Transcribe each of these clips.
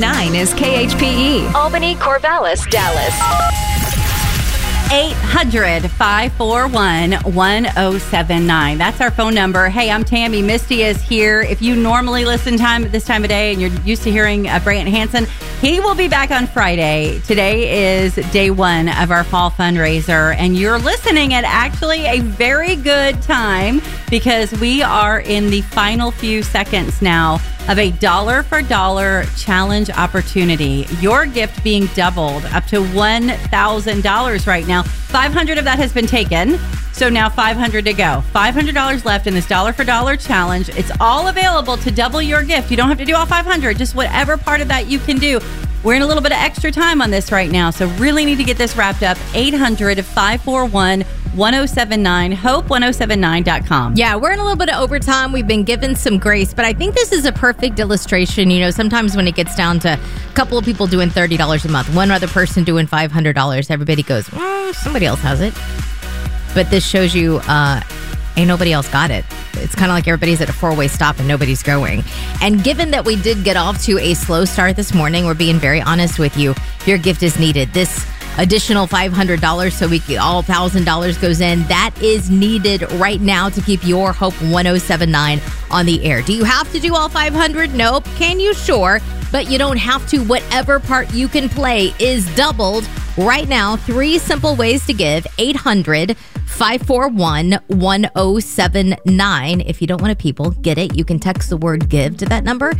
9 is KHPE. Albany, Corvallis, Dallas. 800-541-1079. That's our phone number. Hey, I'm Tammy. Misty is here. If you normally listen this time of day and you're used to hearing Brant Hansen, he will be back on Friday. Today is day one of our fall fundraiser, and you're listening at actually a very good time because we are in the final few seconds now of a dollar for dollar challenge opportunity. Your gift being doubled up to $1,000 right now. 500 of that has been taken. So now 500 to go. $500 left in this dollar for dollar challenge. It's all available to double your gift. You don't have to do all 500, just whatever part of that you can do. We're in a little bit of extra time on this right now, so really need to get this wrapped up. 800-541-1079, hope1079.com. Yeah, we're in a little bit of overtime. We've been given some grace, but I think this is a perfect illustration. You know, sometimes when it gets down to a couple of people doing $30 a month, one other person doing $500, everybody goes, somebody else has it. But this shows you ain't nobody else got it. It's kind of like everybody's at a four-way stop and nobody's going. And given that we did get off to a slow start this morning, we're being very honest with you. Your gift is needed. This additional $500 so all $1,000 goes in. That is needed right now to keep your Hope 1079 on the air. Do you have to do all 500? Nope. Can you? Sure. But you don't have to. Whatever part you can play is doubled right now. 3 simple ways to give. 800-541-1079. If you don't want to people get it, you can text the word give to that number.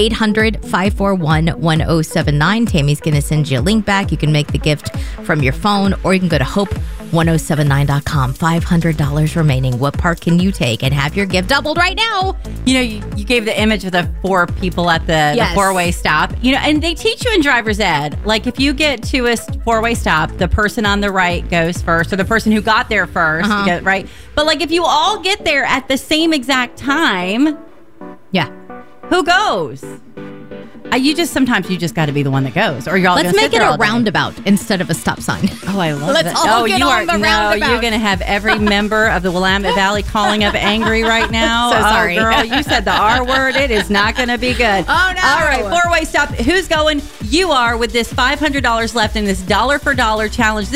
800-541-1079. Tammy's going to send you a link back. You can make the gift from your phone, or you can go to hope1079.com. $500 remaining. What part can you take and have your gift doubled right now? You know, you gave the image of the 4 people at the four-way stop. You know, and they teach you in driver's ed, like if you get to a four-way stop, the person on the right goes first, or the person who got there first, right? But like if you all get there at the same exact time, who goes? Sometimes you just got to be the one that goes, or you're all. Let's make it a roundabout instead of a stop sign. Oh, I love Let's all get on the roundabout. You're going to have every member of the Willamette Valley calling up angry right now. So sorry, girl. You said the R word. It is not going to be good. Oh no! All right, four-way stop. Who's going? You are with this $500 left in this dollar for dollar challenge.